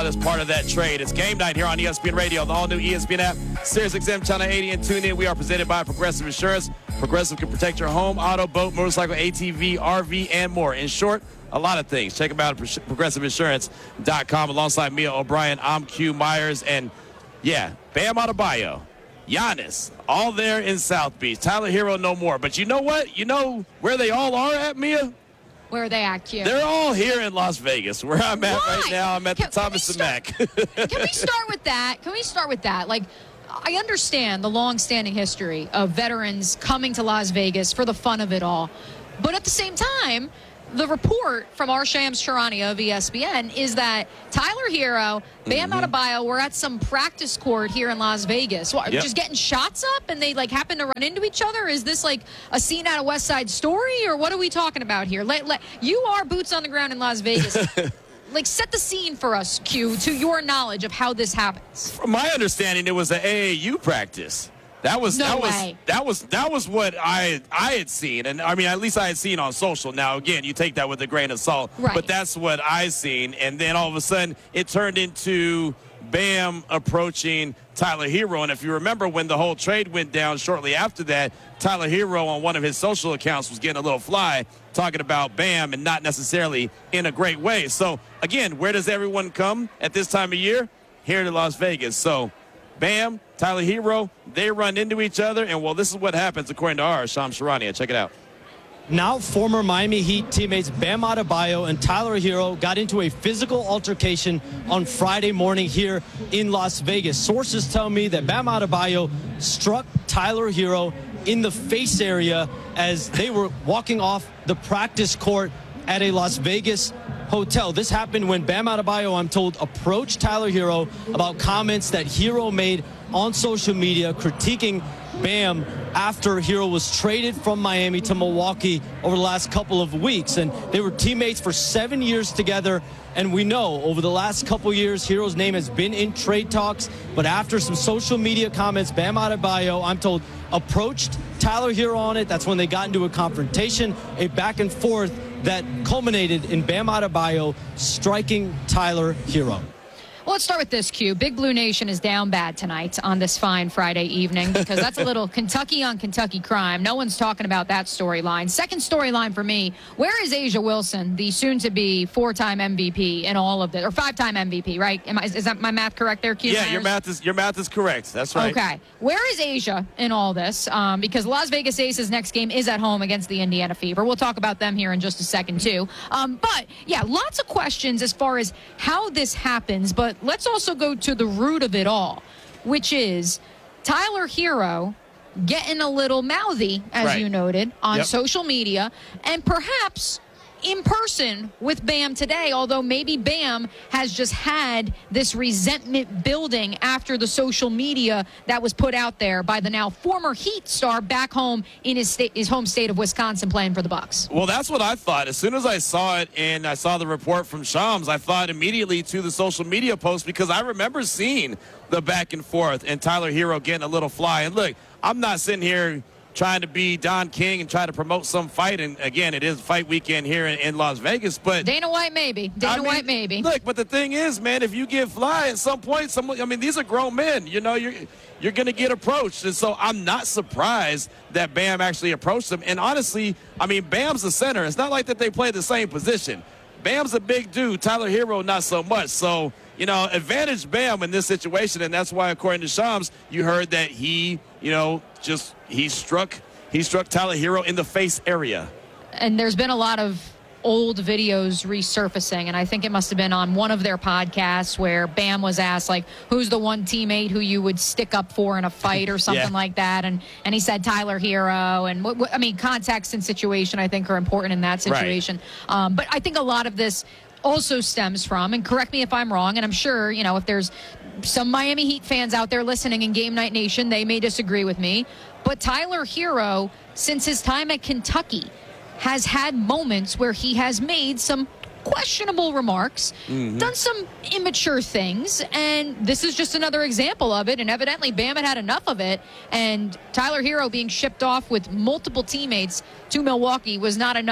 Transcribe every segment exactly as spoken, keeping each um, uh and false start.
saw it as part of that trade. It's game night here on E S P N Radio, the all-new E S P N app, Sirius X M Channel eighty, and tune in. We are presented by Progressive Insurance. Progressive can protect your home, auto, boat, motorcycle, A T V, R V, and more. In short, a lot of things. Check them out at progressive insurance dot com. Alongside Mia O'Brien, I'm Q Myers, and yeah, Bam Adebayo, Giannis, all there in South Beach. Tyler Hero, no more. But you know what? You know where they all are at, Mia? Where are they at, Q? They're all here in Las Vegas, where I'm at Why? right now. I'm at can, the Thomas and Mack. Can we start with that? Can we start with that? Like, I understand the long-standing history of veterans coming to Las Vegas for the fun of it all. But at the same time, the report from our Shams Charania of E S P N is that Tyler Hero, Bam mm-hmm. Adebayo were at some practice court here in Las Vegas. What, yep. Just getting shots up and they like happen to run into each other? Is this like a scene out of West Side Story, or what are we talking about here? Let, let, you are boots on the ground in Las Vegas. Like, set the scene for us, Q, to your knowledge of how this happens. From my understanding, it was an A A U practice. That was no that was way. that was that was what I I had seen, and I mean at least I had seen on social. Now again, you take that with a grain of salt, right. But that's what I seen, and then all of a sudden it turned into Bam approaching Tyler Hero, and if you remember when the whole trade went down shortly after that, Tyler Hero on one of his social accounts was getting a little fly talking about Bam and not necessarily in a great way. So again, where does everyone come at this time of year? Here to Las Vegas. So Bam, Tyler Hero, they run into each other, and well, this is what happens according to our Shams Charania. Check it out. Now former Miami Heat teammates Bam Adebayo and Tyler Hero got into a physical altercation on Friday morning here in Las Vegas. Sources tell me that Bam Adebayo struck Tyler Hero in the face area as they were walking off the practice court at a Las Vegas hotel. This happened when Bam Adebayo, I'm told, approached Tyler Hero about comments that Hero made on social media critiquing Bam after Hero was traded from Miami to Milwaukee over the last couple of weeks. And they were teammates for seven years together. And we know over the last couple years, Hero's name has been in trade talks. But after some social media comments, Bam Adebayo, I'm told, approached Tyler Hero on it. That's when they got into a confrontation, a back and forth that culminated in Bam Adebayo striking Tyler Hero. Well, let's start with this, Q. Big Blue Nation is down bad tonight on this fine Friday evening because that's a little Kentucky on Kentucky crime. No one's talking about that storyline. Second storyline for me, where is A'ja Wilson, the soon-to-be four-time M V P in all of this, or five-time M V P, right? Am I, is that my math correct there, Q? Yeah, your math is your math is correct. That's right. Okay. Where is A'ja in all this? Um, because Las Vegas Aces' next game is at home against the Indiana Fever. We'll talk about them here in just a second, too. Um, but, yeah, lots of questions as far as how this happens, but let's also go to the root of it all, which is Tyler Hero getting a little mouthy, as right. you noted, on yep. social media, and perhaps in person with Bam today, although maybe Bam has just had this resentment building after the social media that was put out there by the now former Heat star back home in his state, his home state of Wisconsin playing for the Bucks. Well, that's what I thought. As soon as I saw it and I saw the report from Shams, I thought immediately to the social media post because I remember seeing the back and forth and Tyler Hero getting a little fly. And look, I'm not sitting here trying to be Don King and try to promote some fight. And, again, it is fight weekend here in, in Las Vegas. But Dana White maybe. Dana I mean, White maybe. Look, but the thing is, man, if you get fly at some point, some, I mean, these are grown men. You know, you're, you're going to get approached. And so I'm not surprised that Bam actually approached him. And honestly, I mean, Bam's the center. It's not like that they play the same position. Bam's a big dude. Tyler Hero, not so much. So, you know, advantage Bam in this situation. And that's why, according to Shams, you heard that he, you know, just he struck he struck Tyler Hero in the face area. And there's been a lot of old videos resurfacing, and I think it must have been on one of their podcasts where Bam was asked, like, who's the one teammate who you would stick up for in a fight or something yeah. like that, and and he said Tyler Hero, and what, what, I mean, context and situation I think are important in that situation. Right. Um, but I think a lot of this also stems from, and correct me if I'm wrong, and I'm sure, you know, if there's some Miami Heat fans out there listening in Game Night Nation, they may disagree with me, but Tyler Hero, since his time at Kentucky, has had moments where he has made some questionable remarks, mm-hmm. done some immature things, and this is just another example of it, and evidently Bam had had enough of it, and Tyler Hero being shipped off with multiple teammates to Milwaukee was not enough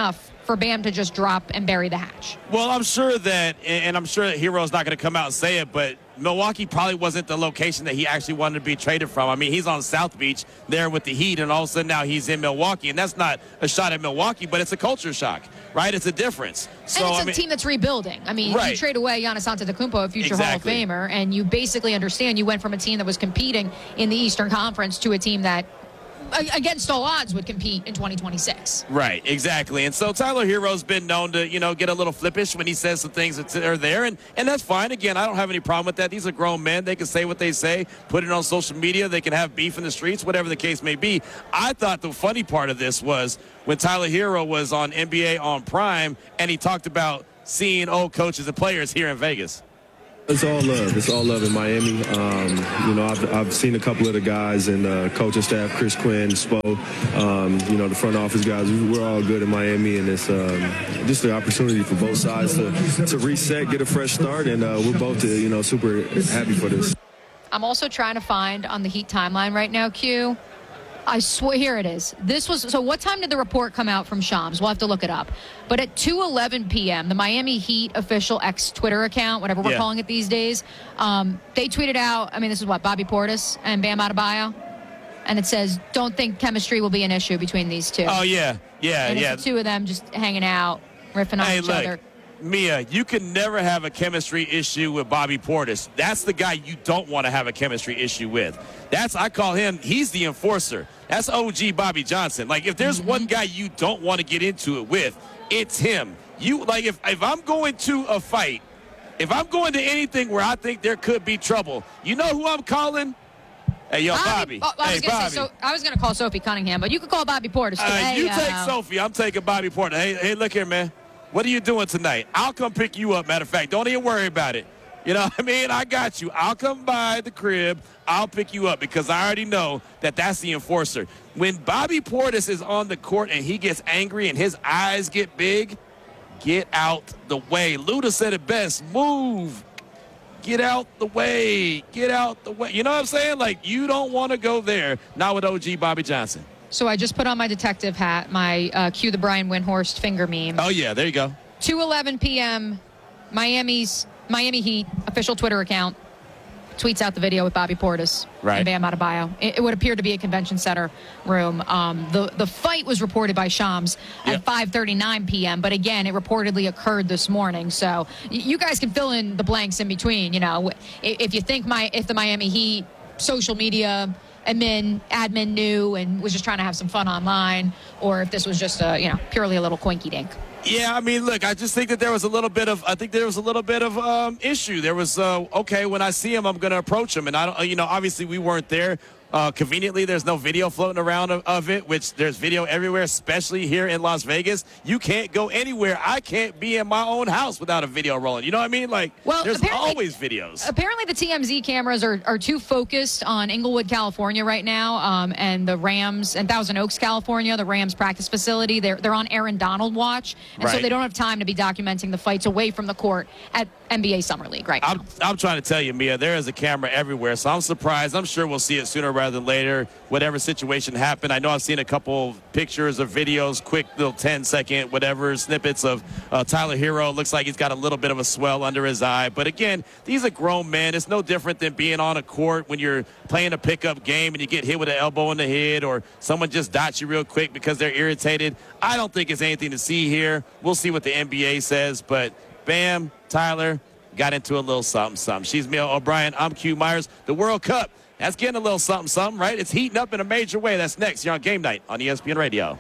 for Bam to just drop and bury the hatch? Well, I'm sure that, and I'm sure that Hero's not going to come out and say it, but Milwaukee probably wasn't the location that he actually wanted to be traded from. I mean, he's on South Beach there with the Heat, and all of a sudden now he's in Milwaukee. And that's not a shot at Milwaukee, but it's a culture shock, right? It's a difference. So, and it's I a mean, team that's rebuilding. I mean, right. you trade away Giannis Antetokounmpo, a future Exactly. Hall of Famer, and you basically understand you went from a team that was competing in the Eastern Conference to a team that, against all odds, would compete in twenty twenty-six. Right, exactly. And so Tyler Hero's been known to, you know, get a little flippish when he says some things that are there, and, and that's fine. Again, I don't have any problem with that. These are grown men. They can say what they say, put it on social media. They can have beef in the streets, whatever the case may be. I thought the funny part of this was when Tyler Hero was on N B A on Prime, and he talked about seeing old coaches and players here in Vegas. It's all love. It's all love in Miami. Um, you know, I've, I've seen a couple of the guys and uh, coaching staff, Chris Quinn, Spo, um, you know, the front office guys. We're all good in Miami, and it's um, just the opportunity for both sides to, to reset, get a fresh start, and uh, we're both, uh, you know, super happy for this. I'm also trying to find on the Heat timeline right now, Q. I swear, here it is. This was, so what time did the report come out from Shams? We'll have to look it up. But at two eleven p.m., the Miami Heat official X Twitter account, whatever we're yeah. calling it these days, um, they tweeted out, I mean, this is what, Bobby Portis and Bam Adebayo? And it says, don't think chemistry will be an issue between these two. Oh, yeah, yeah, and yeah. it's the two of them just hanging out, riffing on Hey, each look. other. Mia, you can never have a chemistry issue with Bobby Portis. That's the guy you don't want to have a chemistry issue with. That's, I call him, he's the enforcer. That's O G Bobby Johnson. Like, if there's Mm-hmm. one guy you don't want to get into it with, it's him. You, like, if, if I'm going to a fight, if I'm going to anything where I think there could be trouble, you know who I'm calling? Hey, yo, Bobby. Bobby. Oh, I hey, was gonna Bobby. Say, so I was going to call Sophie Cunningham, but you could call Bobby Portis. Too. Uh, hey, you take uh, Sophie. I'm taking Bobby Portis. Hey, hey, look here, man. What are you doing tonight? I'll come pick you up. Matter of fact, don't even worry about it. You know what I mean? I got you. I'll come by the crib. I'll pick you up because I already know that that's the enforcer. When Bobby Portis is on the court and he gets angry and his eyes get big, get out the way. Luda said it best. Move. Get out the way. Get out the way. You know what I'm saying? Like, you don't want to go there. Not with O G Bobby Johnson. So I just put on my detective hat, my uh, cue the Brian Windhorst finger meme. Oh, yeah. There you go. two eleven p.m., Miami's Miami Heat official Twitter account tweets out the video with Bobby Portis Right. and Bam Adebayo. It, it would appear to be a convention center room. Um, the, the fight was reported by Shams at Yep. five thirty-nine p.m., but again, it reportedly occurred this morning. So y- you guys can fill in the blanks in between. You know, if, if you think my if the Miami Heat social media admin admin knew and was just trying to have some fun online, or if this was just a, you know, purely a little coinky dink. Yeah, I mean, look, I just think that there was a little bit of, I think there was a little bit of um, issue. There was, uh, okay, when I see him, I'm going to approach him. And I don't, you know, obviously we weren't there. Uh, conveniently, there's no video floating around of, of it, which there's video everywhere, especially here in Las Vegas. You can't go anywhere. I can't be in my own house without a video rolling. You know what I mean? Like, Well, there's apparently- always videos. Apparently, the T M Z cameras are, are too focused on Inglewood, California right now, um, and the Rams, and Thousand Oaks, California, the Rams practice facility. They're, they're on Aaron Donald watch, and so Right. they don't have time to be documenting the fights away from the court at N B A Summer League right now. I'm, I'm trying to tell you, Mia, there is a camera everywhere, so I'm surprised. I'm sure we'll see it sooner rather than later, whatever situation happened. I know I've seen a couple pictures or videos, quick little ten-second whatever snippets of uh, Tyler Hero. Looks like he's got a little bit of a swell under his eye. But, again, these are grown men. It's no different than being on a court when you're playing a pickup game and you get hit with an elbow in the head or someone just dots you real quick because they're irritated. I don't think it's anything to see here. We'll see what the N B A says, but Bam, Tyler, got into a little something, something. She's Mia O'Brien. I'm Q Myers. The World Cup, that's getting a little something, something, right? It's heating up in a major way. That's next here on Game Night on E S P N Radio.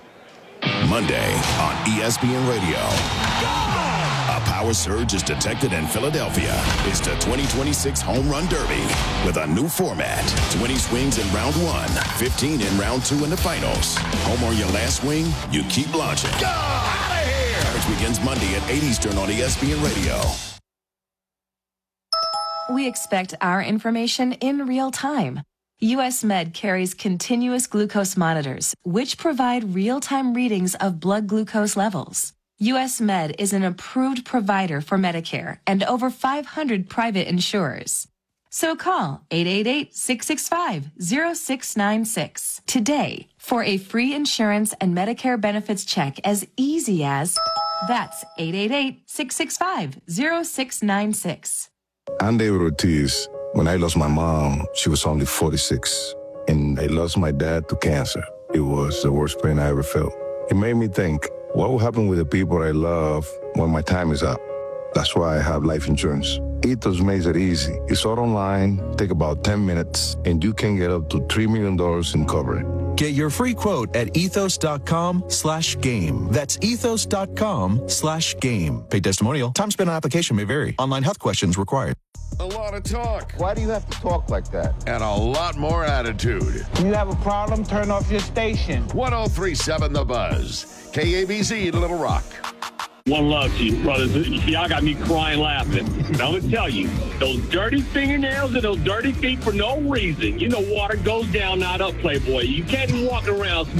Monday on E S P N Radio. A power surge is detected in Philadelphia. It's the twenty twenty-six Home Run Derby with a new format. twenty swings in round one, fifteen in round two in the finals. Home on your last swing, you keep launching. Go! Out of here! Coverage begins Monday at eight Eastern on E S P N Radio. We expect our information in real time. U S Med carries continuous glucose monitors, which provide real-time readings of blood glucose levels. U S Med is an approved provider for Medicare and over five hundred private insurers. So call eight eight eight, six six five, zero six nine six today for a free insurance and Medicare benefits check as easy as That's eight eight eight, six six five, zero six nine six. I'm David Ortiz. When I lost my mom, she was only forty-six. And I lost my dad to cancer. It was the worst pain I ever felt. It made me think, what will happen with the people I love when my time is up? That's why I have life insurance. Ethos makes it easy. It's all online, take about ten minutes, and you can get up to three million dollars in coverage. Get your free quote at ethos.com slash game. That's ethos.com slash game. Paid testimonial. Time spent on application may vary. Online health questions required. A lot of talk. Why do you have to talk like that? And a lot more attitude. You have a problem? Turn off your station. one oh three point seven The Buzz. K A B Z Little Rock. One love to you, brothers. Y'all got me crying laughing. And I'm going to tell you, those dirty fingernails and those dirty feet for no reason. You know water goes down, not up, Playboy. You can't be walking around